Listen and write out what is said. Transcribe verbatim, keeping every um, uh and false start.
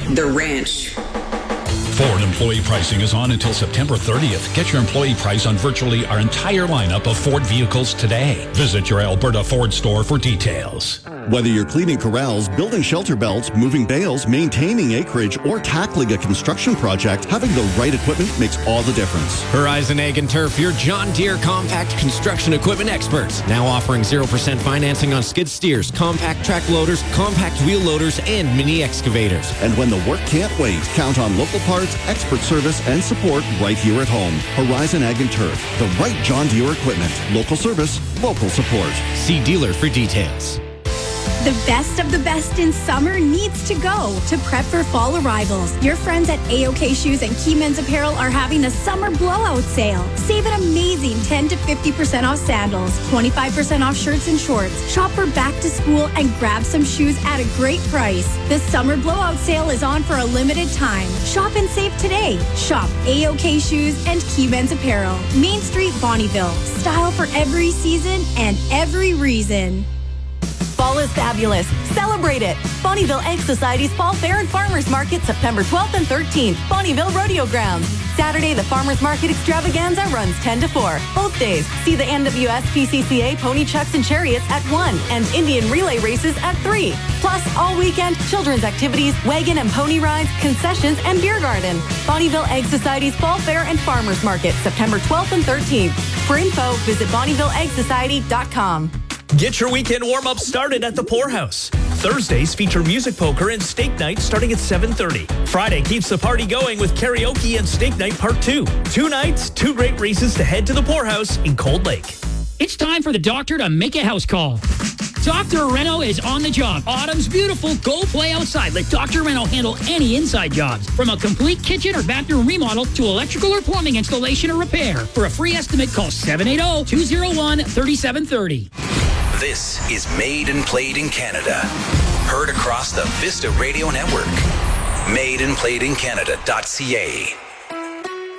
The Ranch. Ford employee pricing is on until September thirtieth. Get your employee price on virtually our entire lineup of Ford vehicles today. Visit your Alberta Ford store for details. Whether you're cleaning corrals, building shelter belts, moving bales, maintaining acreage, or tackling a construction project, having the right equipment makes all the difference. Horizon Ag and Turf, your John Deere compact construction equipment experts. Now offering zero percent financing on skid steers, compact track loaders, compact wheel loaders, and mini excavators. And when the work can't wait, count on local parts, expert service, and support right here at home. Horizon Ag and Turf, the right John Deere equipment. Local service, local support. See dealer for details. The best of the best in summer needs to go to prep for fall arrivals. Your friends at A O K Shoes and Key Men's Apparel are having a summer blowout sale. Save an amazing ten to fifty percent off sandals, twenty-five percent off shirts and shorts. Shop for back to school and grab some shoes at a great price. The summer blowout sale is on for a limited time. Shop and save today. Shop A O K Shoes and Key Men's Apparel. Main Street, Bonnyville. Style for every season and every reason. Fall is fabulous. Celebrate it. Bonnyville Egg Society's Fall Fair and Farmers Market, September twelfth and thirteenth. Bonnyville Rodeo Grounds. Saturday, the Farmers Market Extravaganza runs ten to four. Both days, see the N W S P C C A Pony Chucks and Chariots at one and Indian Relay Races at three. Plus, all weekend, children's activities, wagon and pony rides, concessions, and beer garden. Bonnyville Egg Society's Fall Fair and Farmers Market, September twelfth and thirteenth. For info, visit Bonnyville Egg Society dot com. Get your weekend warm-up started at the Poorhouse. Thursdays feature music poker and steak night starting at seven thirty. Friday keeps the party going with karaoke and steak night part two. Two nights, two great reasons to head to the Poorhouse in Cold Lake. It's time for the doctor to make a house call. Doctor Reno is on the job. Autumn's beautiful. Go play outside. Let Doctor Reno handle any inside jobs. From a complete kitchen or bathroom remodel to electrical or plumbing installation or repair. For a free estimate, call seven eight zero, two zero one, three seven three zero. This is Made and Played in Canada. Heard across the Vista Radio Network. made and played in Canada dot c a.